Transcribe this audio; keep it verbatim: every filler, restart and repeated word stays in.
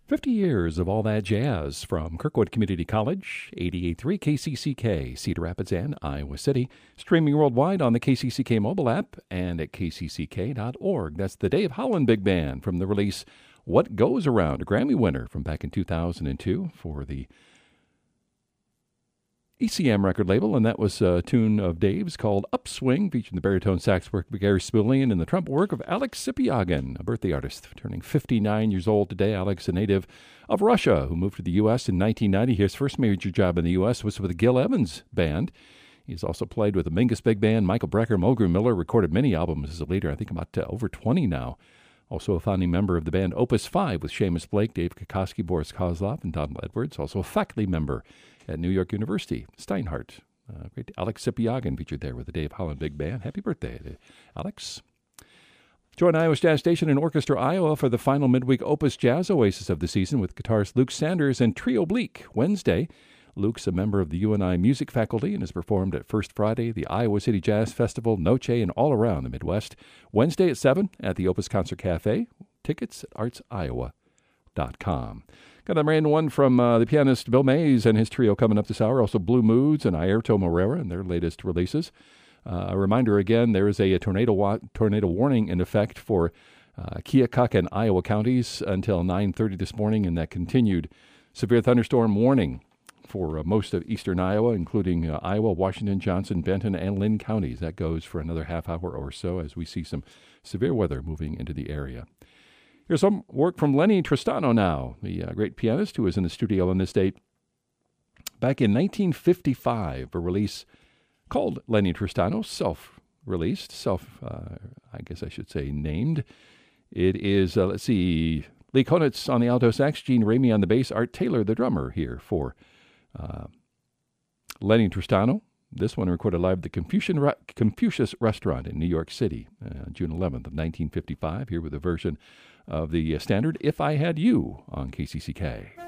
fifty years of all that jazz from Kirkwood Community College, eighty-eight point three K C C K, Cedar Rapids and Iowa City. Streaming worldwide on the K C C K mobile app and at k c c k dot org. That's the Dave Holland Big Band from the release What Goes Around, a Grammy winner from back in two thousand two for the E C M record label, and that was a tune of Dave's called Upswing, featuring the baritone sax work of Gary Spillane and the trumpet work of Alex Sipiagin, a birthday artist, turning fifty-nine years old today. Alex, a native of Russia, who moved to the U S in nineteen ninety. His first major job in the U S was with the Gil Evans Band. He's also played with the Mingus Big Band, Michael Brecker, Mulgrew Miller, recorded many albums as a leader, I think about uh, over twenty now. Also a founding member of the band Opus five with Seamus Blake, Dave Kokoski, Boris Kozlov, and Donald Edwards. Also a faculty member at New York University, Steinhardt. Uh, great Alex Sipiagin featured there with the Dave Holland Big Band. Happy birthday, Alex. Join Iowa's Jazz Station and Orchestra Iowa for the final midweek Opus Jazz Oasis of the season with guitarist Luke Sanders and Trio Bleak. Wednesday, Luke's a member of the U N I music faculty and has performed at First Friday, the Iowa City Jazz Festival, Noche, and all around the Midwest. Wednesday at seven at the Opus Concert Cafe. Tickets at arts iowa dot com. Got a brand one from uh, the pianist Bill Mays and his trio coming up this hour. Also Blue Moods and Airto Moreira and their latest releases. Uh, a reminder again, there is a, a tornado wa- tornado warning in effect for uh, Keokuk and Iowa counties until nine thirty this morning, and that continued severe thunderstorm warning for uh, most of eastern Iowa, including uh, Iowa, Washington, Johnson, Benton, and Lynn counties. That goes for another half hour or so as we see some severe weather moving into the area. Here's some work from Lenny Tristano now, the uh, great pianist who was in the studio on this date back in nineteen fifty-five, a release called Lenny Tristano, self-released, self, uh, I guess I should say named. It is, uh, let's see, Lee Konitz on the alto sax, Gene Ramey on the bass, Art Taylor, the drummer here for uh, Lenny Tristano. This one recorded live at the Confucian Re- Confucius Restaurant in New York City, uh, June eleventh of nineteen fifty-five, here with a version of the standard If I Had You on K C C K.